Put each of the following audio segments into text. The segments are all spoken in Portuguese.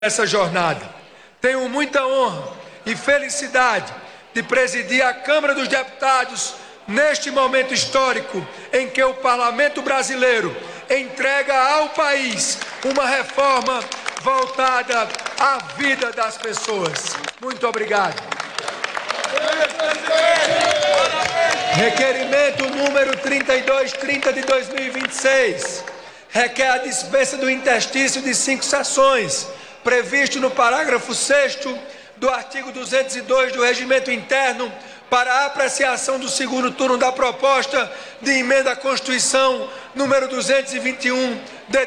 essa jornada. Tenho muita honra e felicidade de presidir a Câmara dos Deputados neste momento histórico em que o Parlamento brasileiro entrega ao país uma reforma voltada à vida das pessoas. Muito obrigado. Requerimento número 3230 de 2026 requer a dispensa do interstício de 5 sessões, previsto no parágrafo 6º do artigo 202 do Regimento Interno, para a apreciação do segundo turno da proposta de emenda à Constituição número 221 de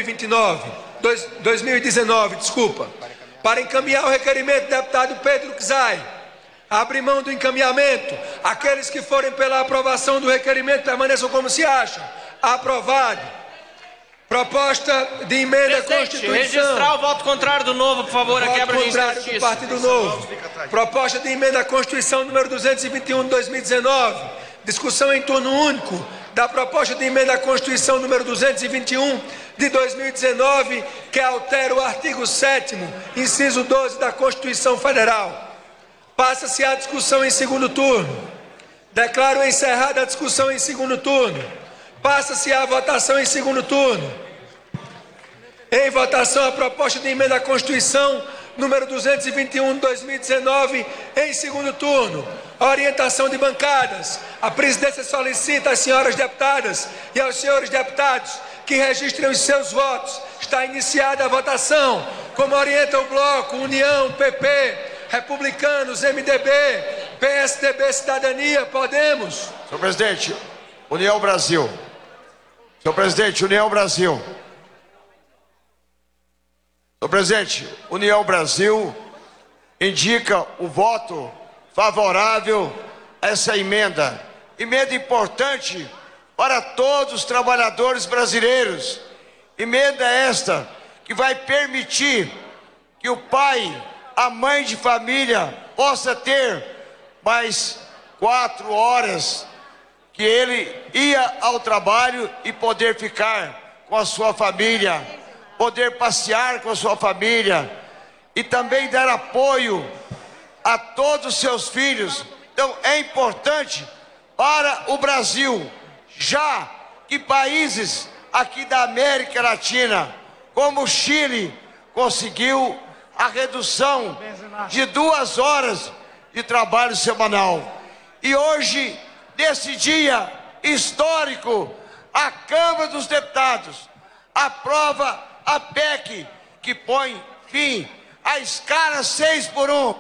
2019, para encaminhar o requerimento do deputado Pedro Czai. Abre mão do encaminhamento. Aqueles que forem pela aprovação do requerimento permaneçam como se acham. Aprovado. Proposta de emenda à Constituição. Registrar o voto contrário do Novo, por favor. Voto a quebra contrário de do Partido Novo. Proposta de emenda à Constituição número 221 de 2019. Discussão em turno único da proposta de emenda à Constituição número 221 de 2019, que altera o artigo 7º, inciso 12 da Constituição Federal. Passa-se a discussão em segundo turno. Declaro encerrada a discussão em segundo turno. Passa-se a votação em segundo turno. Em votação a proposta de emenda à Constituição número 221 de 2019, em segundo turno. Orientação de bancadas. A presidência solicita às senhoras deputadas e aos senhores deputados que registrem os seus votos. Está iniciada a votação. Como orienta o Bloco, União, PP, Republicanos, MDB, PSDB, Cidadania, Podemos. Senhor presidente, União Brasil. Senhor presidente, União Brasil. Senhor presidente, União Brasil indica o voto favorável a essa emenda. Emenda importante para todos os trabalhadores brasileiros. Emenda esta que vai permitir que o pai, a mãe de família, possa ter mais 4 horas que ele ia ao trabalho e poder ficar com a sua família, poder passear com a sua família e também dar apoio a todos os seus filhos. Então é importante para o Brasil, já que países aqui da América Latina, como o Chile, conseguiu a redução de 2 horas de trabalho semanal. E hoje, nesse dia histórico, a Câmara dos Deputados aprova a PEC que põe fim à escala 6x1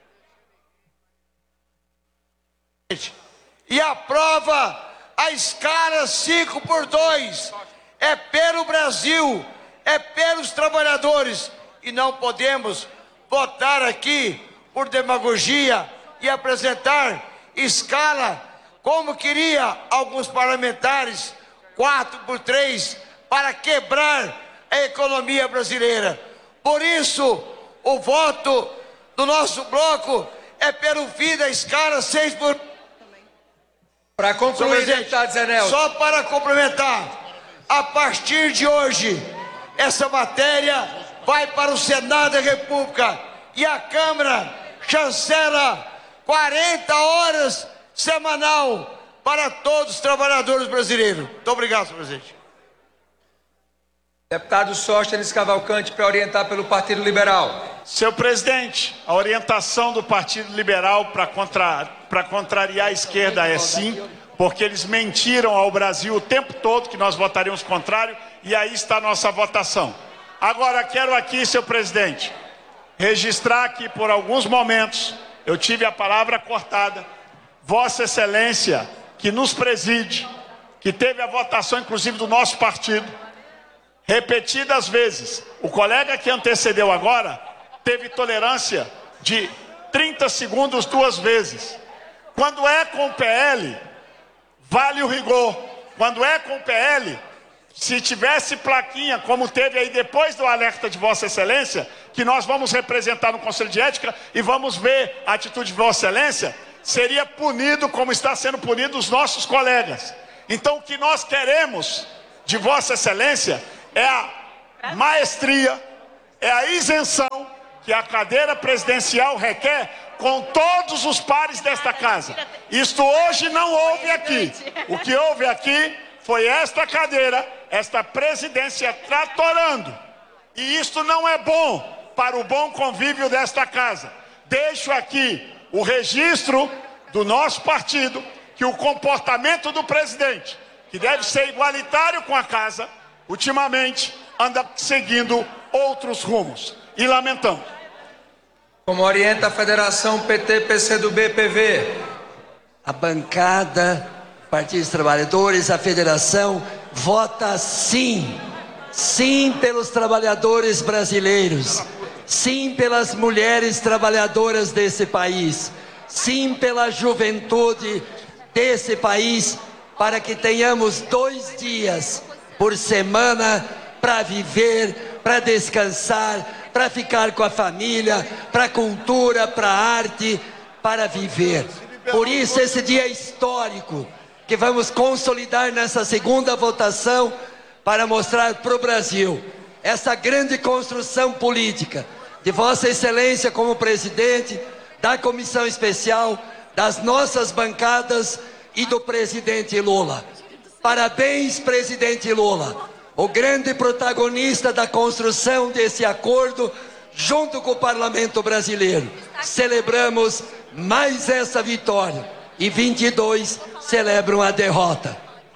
e aprova a escala 5x2. É pelo Brasil, é pelos trabalhadores, e não podemos votar aqui por demagogia e apresentar escala como queria alguns parlamentares, 4x3, para quebrar a economia brasileira. Por isso, o voto do nosso bloco é pelo fim da escala 6x1. Para concluir, deputado Zé Nelson. Só para complementar, a partir de hoje, essa matéria vai para o Senado da República e a Câmara chancela 40 horas semanal para todos os trabalhadores brasileiros. Muito obrigado, senhor presidente. Deputado Sóstenes Cavalcante, para orientar pelo Partido Liberal. Senhor presidente, a orientação do Partido Liberal para contrariar a esquerda é sim, porque eles mentiram ao Brasil o tempo todo que nós votaríamos contrário, e aí está a nossa votação. Agora, quero aqui, senhor presidente, registrar que por alguns momentos eu tive a palavra cortada. Vossa Excelência, que nos preside, que teve a votação inclusive do nosso partido, repetidas vezes. O colega que antecedeu agora teve tolerância de 30 segundos 2 vezes. Quando é com o PL, vale o rigor. Quando é com o PL, se tivesse plaquinha, como teve aí depois do alerta de Vossa Excelência, que nós vamos representar no Conselho de Ética e vamos ver a atitude de Vossa Excelência, seria punido como está sendo punido os nossos colegas. Então o que nós queremos de Vossa Excelência é a maestria, é a isenção que a cadeira presidencial requer com todos os pares desta casa. Isto hoje não houve aqui. O que houve aqui foi esta cadeira, esta presidência tratorando. E isto não é bom para o bom convívio desta casa. Deixo aqui o registro do nosso partido que o comportamento do presidente, que deve ser igualitário com a casa, ultimamente anda seguindo outros rumos. E lamentamos. Como orienta a Federação PT, PCdoB, PV. A bancada, Partido dos Trabalhadores, a Federação, vota sim. Sim pelos trabalhadores brasileiros. Sim pelas mulheres trabalhadoras desse país. Sim pela juventude desse país, para que tenhamos 2 dias por semana para viver, para descansar, para ficar com a família, para a cultura, para a arte, para viver. Por isso esse dia é histórico, que vamos consolidar nessa segunda votação para mostrar para o Brasil essa grande construção política de Vossa Excelência como presidente, da Comissão Especial, das nossas bancadas e do presidente Lula. Parabéns, presidente Lula, o grande protagonista da construção desse acordo junto com o parlamento brasileiro. Celebramos mais essa vitória e 22 celebram a derrota.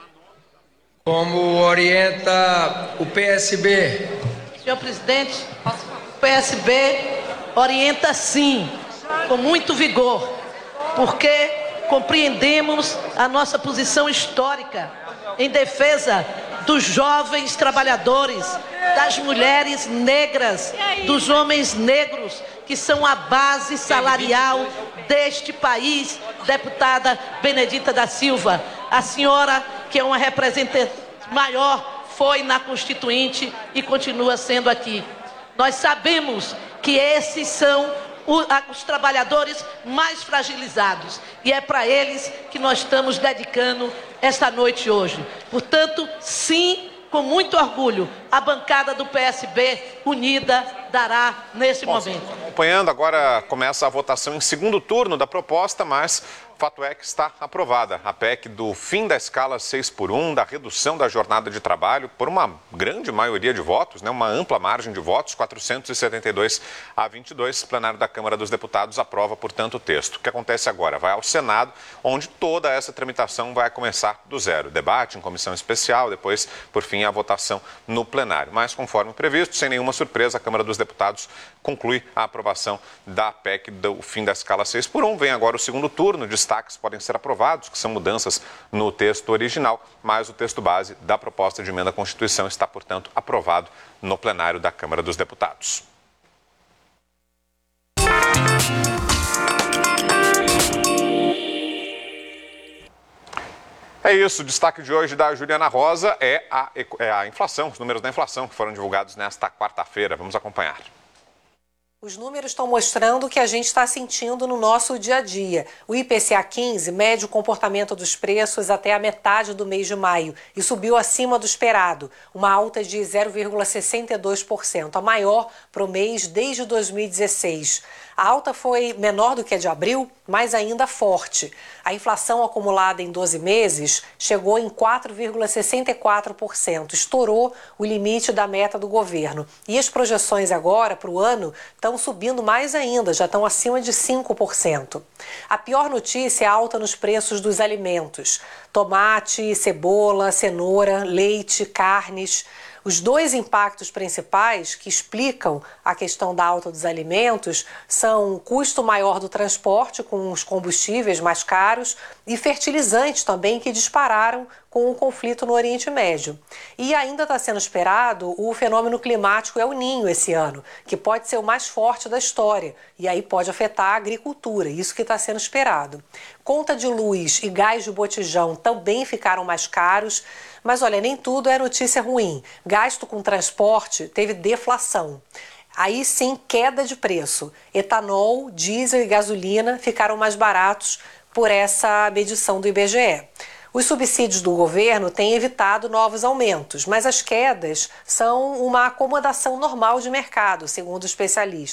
Como orienta o PSB. Senhor presidente, o PSB orienta sim, com muito vigor, porque compreendemos a nossa posição histórica em defesa dos jovens trabalhadores, das mulheres negras, dos homens negros, que são a base salarial deste país. Deputada Benedita da Silva, a senhora, que é uma representante maior, foi na Constituinte e continua sendo aqui. Nós sabemos que esses são os trabalhadores mais fragilizados, e é para eles que nós estamos dedicando esta noite hoje. Portanto, sim, com muito orgulho, a bancada do PSB unida dará nesse momento. Acompanhando, agora começa a votação em segundo turno da proposta, mas fato é que está aprovada a PEC do fim da escala 6x1, da redução da jornada de trabalho, por uma grande maioria de votos, uma ampla margem de votos, 472 a 22. O plenário da Câmara dos Deputados aprova, portanto, o texto. O que acontece agora? Vai ao Senado, onde toda essa tramitação vai começar do zero. Debate em comissão especial, depois, por fim, a votação no plenário. Mas, conforme previsto, sem nenhuma surpresa, a Câmara dos Deputados conclui a aprovação da PEC do fim da escala 6x1. Vem agora o segundo turno. Destaques podem ser aprovados, que são mudanças no texto original, mas o texto base da proposta de emenda à Constituição está, portanto, aprovado no plenário da Câmara dos Deputados. É isso, o destaque de hoje da Juliana Rosa é a inflação, os números da inflação que foram divulgados nesta quarta-feira. Vamos acompanhar. Os números estão mostrando o que a gente está sentindo no nosso dia a dia. O IPCA 15 mede o comportamento dos preços até a metade do mês de maio e subiu acima do esperado, uma alta de 0,62%, a maior para o mês desde 2016. A alta foi menor do que a de abril, mas ainda forte. A inflação acumulada em 12 meses chegou em 4,64%, estourou o limite da meta do governo. E as projeções agora para o ano estão subindo mais ainda, já estão acima de 5%. A pior notícia é a alta nos preços dos alimentos: tomate, cebola, cenoura, leite, carnes. Os dois impactos principais que explicam a questão da alta dos alimentos são o custo maior do transporte, com os combustíveis mais caros, e fertilizantes também, que dispararam com o conflito no Oriente Médio. E ainda está sendo esperado o fenômeno climático El Niño esse ano, que pode ser o mais forte da história, e aí pode afetar a agricultura, isso que está sendo esperado. Conta de luz e gás de botijão também ficaram mais caros, mas olha, nem tudo é notícia ruim. Gasto com transporte teve deflação. Aí sim, queda de preço. Etanol, diesel e gasolina ficaram mais baratos por essa medição do IBGE. Os subsídios do governo têm evitado novos aumentos, mas as quedas são uma acomodação normal de mercado, segundo especialistas.